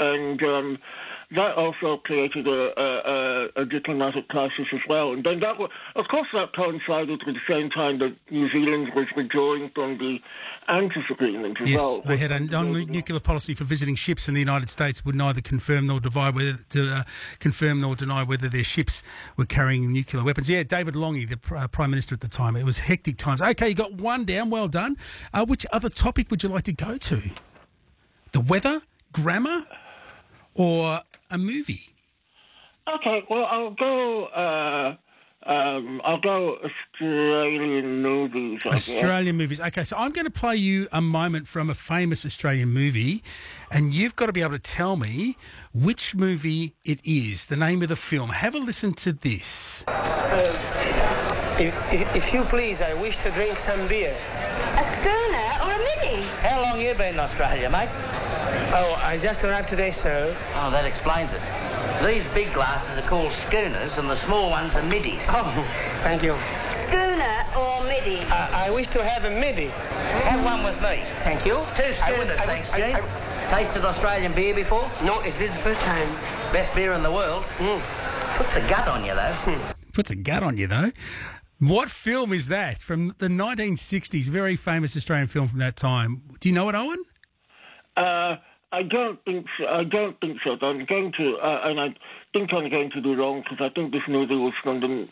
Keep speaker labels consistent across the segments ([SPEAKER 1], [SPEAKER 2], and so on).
[SPEAKER 1] and that also created a diplomatic crisis as well. And then that coincided with the same time that New Zealand was withdrawing from the ANZUS agreement as well.
[SPEAKER 2] Yes, they had a non-nuclear policy for visiting ships, and the United States would neither confirm nor deny whether their ships were carrying nuclear weapons. Yeah, David Lange, the Prime Minister at the time. It was hectic times. Okay, you got one down. Well done. Which other topic would you like to go to? The weather, grammar, or a movie?
[SPEAKER 1] Okay, well, I'll go Australian movies.
[SPEAKER 2] Australian movies. Okay, so I'm going to play you a moment from a famous Australian movie, and you've got to be able to tell me which movie it is, the name of the film. Have a listen to this.
[SPEAKER 3] If you please, I wish to drink some beer.
[SPEAKER 4] A schooner or a mini?
[SPEAKER 5] How long you been in Australia, mate?
[SPEAKER 3] Oh, I just arrived today, sir.
[SPEAKER 5] Oh, that explains it. These big glasses are called schooners and the small ones are middies.
[SPEAKER 3] Oh, thank you.
[SPEAKER 4] Schooner or midi?
[SPEAKER 3] I wish to have a midi.
[SPEAKER 5] Have one with me.
[SPEAKER 3] Thank you.
[SPEAKER 5] Two schooners, thanks, Gene. Tasted Australian beer before?
[SPEAKER 3] No, is this the first time?
[SPEAKER 5] Best beer in the world. Puts a gut on you, though.
[SPEAKER 2] Puts a gut on you, though. What film is that? From the 1960s, very famous Australian film from that time. Do you know it, Owen?
[SPEAKER 1] I don't think so. I'm going to, and I think I'm going to be wrong because I think this movie was from the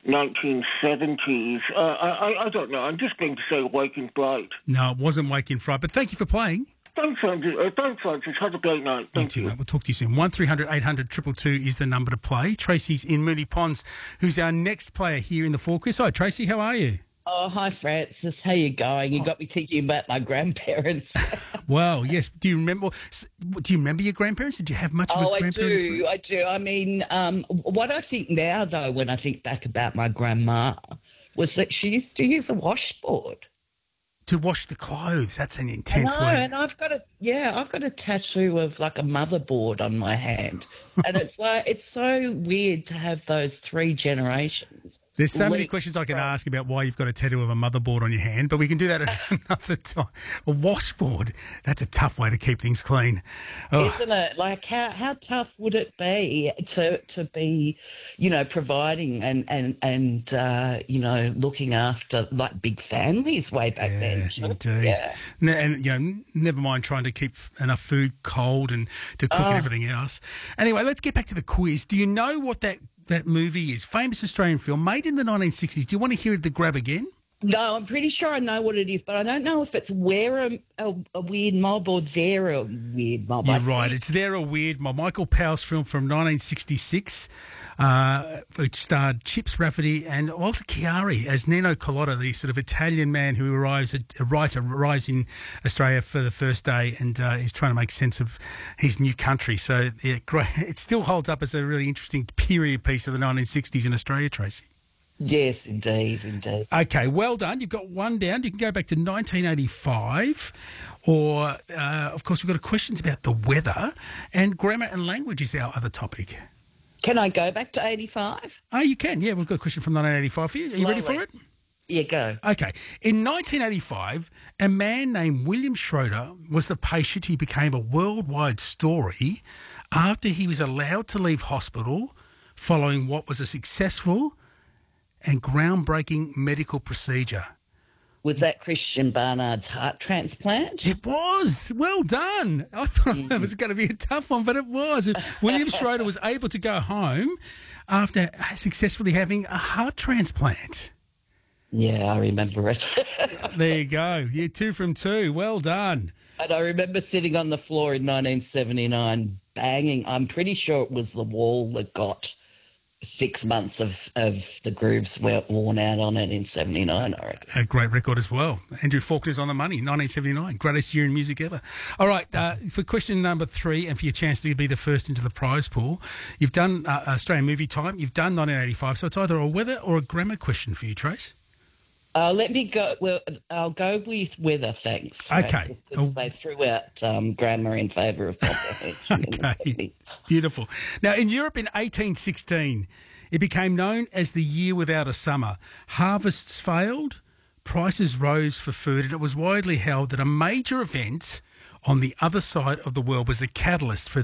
[SPEAKER 1] 1970s. I don't know. I'm just going to say Waking Fright.
[SPEAKER 2] No, it wasn't Waking Fright, but thank you for playing.
[SPEAKER 1] Thanks, Francis. Have a great night. Thank you.
[SPEAKER 2] Mate. We'll talk to you soon. 1300 800 222 is the number to play. Tracy's in Moonee Ponds, who's our next player here in the Forecast. Hi, Tracy. How are you?
[SPEAKER 6] Oh, hi, Francis. How you going? You got me thinking about my grandparents.
[SPEAKER 2] Well, yes. Do you remember your grandparents? Did you have much of a grandparents?
[SPEAKER 6] I do. I mean, what I think now, though, when I think back about my grandma, was that she used to use a washboard.
[SPEAKER 2] To wash the clothes. That's an intense
[SPEAKER 6] I know,
[SPEAKER 2] way.
[SPEAKER 6] and I've got a tattoo of like a motherboard on my hand. And it's so weird to have those three generations.
[SPEAKER 2] There's so many questions I can ask about why you've got a tattoo of a motherboard on your hand, but we can do that at another time. A washboard, that's a tough way to keep things clean. Oh.
[SPEAKER 6] Isn't it? Like, how tough would it be to be, providing and looking after, like, big families way back then?
[SPEAKER 2] Indeed. Yeah. And, never mind trying to keep enough food cold and to cook and everything else. Anyway, let's get back to the quiz. Do you know what that movie is? Famous Australian film made in the 1960s. Do you want to hear the grab again?
[SPEAKER 6] No, I'm pretty sure I know what it is, but I don't know if it's Where a Weird Mob or There a Weird Mob.
[SPEAKER 2] You're right. It's There a Weird Mob. Michael Powell's film from 1966, which starred Chips Rafferty and Walter Chiari as Nino Colodda, the sort of Italian man who arrives in Australia for the first day and is trying to make sense of his new country. So yeah, great. It still holds up as a really interesting period piece of the 1960s in Australia, Tracy.
[SPEAKER 6] Yes, indeed.
[SPEAKER 2] Okay, well done. You've got one down. You can go back to 1985 or, of course, we've got questions about the weather, and grammar and language is our other topic.
[SPEAKER 6] Can I go back to 85?
[SPEAKER 2] Oh, you can. Yeah, we've got a question from 1985 for you. Are you ready for it?
[SPEAKER 6] Yeah, go.
[SPEAKER 2] Okay. In 1985, a man named William Schroeder was the patient who became a worldwide story after he was allowed to leave hospital following what was a successful and groundbreaking medical procedure.
[SPEAKER 6] Was that Christian Barnard's heart transplant?
[SPEAKER 2] It was. Well done. I thought that was going to be a tough one, but it was. William Schroeder was able to go home after successfully having a heart transplant.
[SPEAKER 6] Yeah, I remember it.
[SPEAKER 2] There you go. You're 2 from 2. Well done.
[SPEAKER 6] And I remember sitting on the floor in 1979 banging. I'm pretty sure it was the wall that got 6 months of the grooves were worn out on it in 79, I reckon.
[SPEAKER 2] A great record as well. Andrew Faulkner's on the money, 1979. Greatest year in music ever. All right, for question number 3 and for your chance to be the first into the prize pool, you've done Australian movie time, you've done 1985, so it's either a weather or a grammar question for you, Trace.
[SPEAKER 6] Let me go. Well, I'll go with weather, thanks.
[SPEAKER 2] Okay.
[SPEAKER 6] Because they threw out grammar in favour of comprehension.
[SPEAKER 2] Okay. Beautiful. Now, in Europe in 1816, it became known as the year without a summer. Harvests failed, prices rose for food, and it was widely held that a major event on the other side of the world was the catalyst for